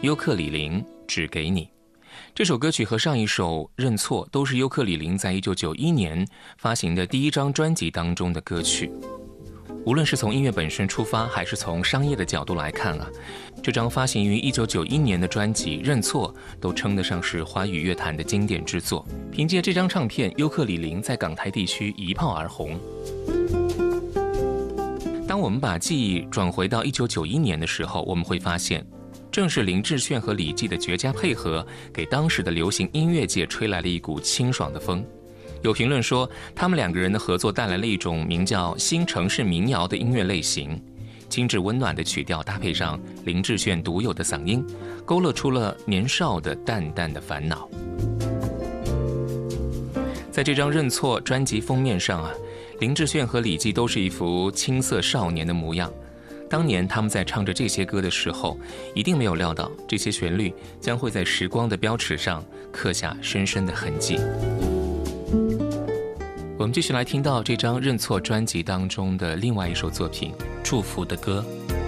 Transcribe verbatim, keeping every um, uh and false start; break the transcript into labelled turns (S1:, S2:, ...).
S1: 优客李林只给你。这首歌曲和上一首《认错》都是优客李林在一九九一年发行的第一张专辑当中的歌曲。无论是从音乐本身出发，还是从商业的角度来看啊，这张发行于一九九一年的专辑《认错》都称得上是华语乐坛的经典之作。凭借这张唱片，优客李林在港台地区一炮而红。当我们把记忆转回到一九九一年的时候，我们会发现，正是林志炫和李记的绝佳配合，给当时的流行音乐界吹来了一股清爽的风。有评论说，他们两个人的合作带来了一种名叫新城市民谣的音乐类型，精致温暖的曲调搭配上林志炫独有的嗓音，勾勒出了年少的淡淡的烦恼。在这张《认错》专辑封面上啊，林志炫和李记都是一副青涩少年的模样。当年他们在唱着这些歌的时候，一定没有料到这些旋律将会在时光的标尺上刻下深深的痕迹。我们继续来听到这张《认错》专辑当中的另外一首作品《祝福的歌》。